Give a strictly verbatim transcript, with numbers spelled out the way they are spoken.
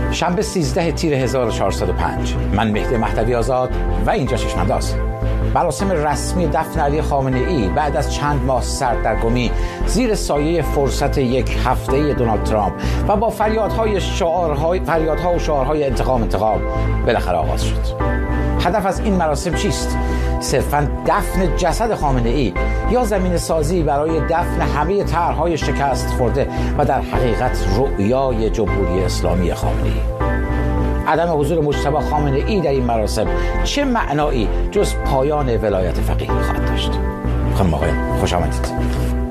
شنبه سیزده تیر هزار و چهارصد و پنج. من مهدی مهدوی آزاد و اینجا چشم‌انداز. مراسم رسمی دفن علی خامنه‌ای بعد از چند ماه سردرگمی زیر سایه فرصت یک هفته دونالد ترامپ و با فریادهای شعارهای فریادها و شعارهای انتقام انتقام بالاخره آغاز شد. هدف از این مراسم چیست؟ صرفاً دفن جسد خامنه‌ای یا زمین سازی برای دفن همه طرح‌های شکست خورده و در حقیقت رؤیای جمهوری اسلامی خامنه‌ای؟ عدم حضور مجتبی خامنه‌ای در این مراسم چه معنایی جز پایان ولایت فقیه خواهد داشت؟ خانم آقایان خوش آمدید.